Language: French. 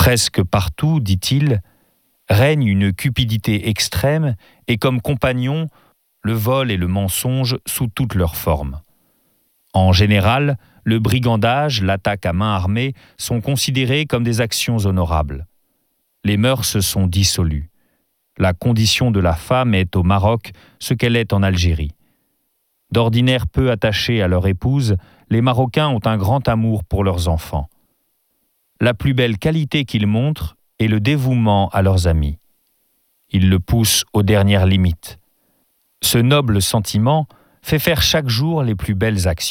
Presque partout, dit-il, règne une cupidité extrême et comme compagnons, le vol et le mensonge sous toutes leurs formes. En général, le brigandage, l'attaque à main armée sont considérés comme des actions honorables. Les mœurs sont dissolues. La condition de la femme est au Maroc ce qu'elle est en Algérie. D'ordinaire peu attachés à leur épouse, les Marocains ont un grand amour pour leurs enfants. La plus belle qualité qu'ils montrent est le dévouement à leurs amis. Ils le poussent aux dernières limites. Ce noble sentiment fait faire chaque jour les plus belles actions.